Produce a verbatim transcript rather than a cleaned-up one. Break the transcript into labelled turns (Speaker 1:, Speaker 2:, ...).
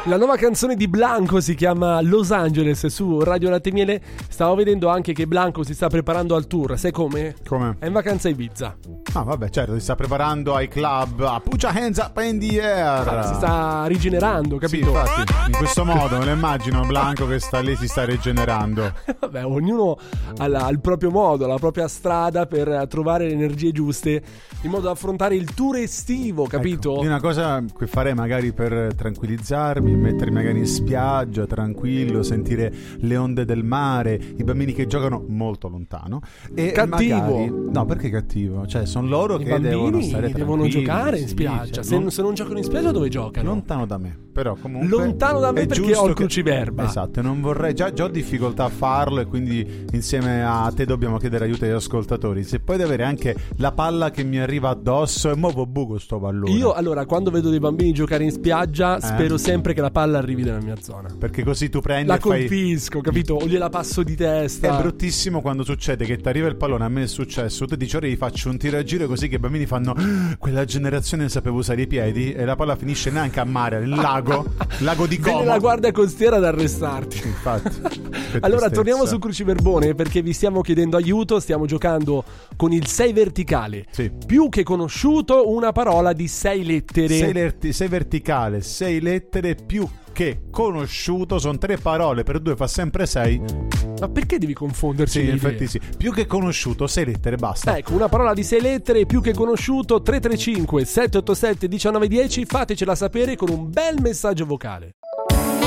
Speaker 1: La nuova canzone di Blanco si chiama Los Angeles su Radio Latte Miele. Stavo vedendo anche che Blanco si sta preparando al tour. Sai come?
Speaker 2: Come?
Speaker 1: È in vacanza a Ibiza.
Speaker 2: Ah vabbè, certo, si sta preparando ai club, a put your hands up in the air.
Speaker 1: Ah, si sta rigenerando, capito?
Speaker 2: Sì, infatti, in questo modo me lo immagino Blanco che sta lì, si sta rigenerando.
Speaker 1: Vabbè, ognuno ha la- il proprio modo, la propria strada per trovare le energie giuste in modo da affrontare il tour estivo, capito?
Speaker 2: Ecco, una cosa che farei magari per tranquillizzarmi, mettermi magari in spiaggia, tranquillo, sentire le onde del mare, i bambini che giocano molto lontano. E
Speaker 1: Cattivo.
Speaker 2: magari... No, perché cattivo? Cioè, sono loro
Speaker 1: I
Speaker 2: che devono
Speaker 1: bambini
Speaker 2: stare
Speaker 1: devono
Speaker 2: tranquilli,
Speaker 1: giocare in
Speaker 2: sì,
Speaker 1: spiaggia.
Speaker 2: cioè,
Speaker 1: se,
Speaker 2: non-
Speaker 1: se non giocano in spiaggia, dove giocano?
Speaker 2: Lontano da me, però comunque
Speaker 1: Lontano da me
Speaker 2: è
Speaker 1: perché
Speaker 2: giusto
Speaker 1: ho il
Speaker 2: che-
Speaker 1: cruciverba.
Speaker 2: Esatto, e non vorrei, già, già ho difficoltà a farlo, e quindi insieme a te dobbiamo chiedere aiuto agli ascoltatori. Se puoi avere anche la palla che mi arriva addosso, e muovo buco sto pallone.
Speaker 1: Io allora quando vedo dei bambini giocare in spiaggia
Speaker 2: Eh?
Speaker 1: spero sempre che la palla arrivi nella mia zona.
Speaker 2: Perché così tu prendi
Speaker 1: La
Speaker 2: e fai...
Speaker 1: colpisco, capito? O gliela passo di testa.
Speaker 2: È bruttissimo quando succede che ti arriva il pallone. A me è successo, tu dici ora gli faccio un tiro a giro così che i bambini fanno "Ah, quella generazione sapeva usare i piedi", e la palla finisce neanche a mare, nel lago, lago di Como.
Speaker 1: Viene la guardia costiera ad arrestarti.
Speaker 2: Infatti. Che
Speaker 1: Allora
Speaker 2: tristezza.
Speaker 1: torniamo sul cruciverbone perché vi stiamo chiedendo aiuto. Stiamo giocando con il sei verticale.
Speaker 2: Sì.
Speaker 1: Più che conosciuto, una parola di sei lettere.
Speaker 2: Sei, lerti- sei verticale, sei lettere, più che conosciuto, sono tre parole, per due fa sempre sei.
Speaker 1: Ma perché devi confonderci?
Speaker 2: Sì,
Speaker 1: le
Speaker 2: in
Speaker 1: idee?
Speaker 2: effetti sì. Più che conosciuto, sei lettere, basta.
Speaker 1: Ecco, una parola di sei lettere, più che conosciuto. Tre tre cinque sette otto sette uno nove uno zero. Fatecela sapere con un bel messaggio vocale.